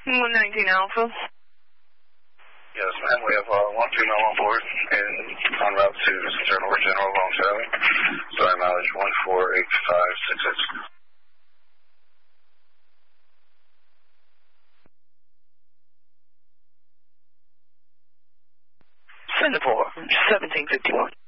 119 Alpha. Yes, ma'am. We have one female on board and en route to General Long Valley. Sorry, mileage 148566. Singapore, 1751.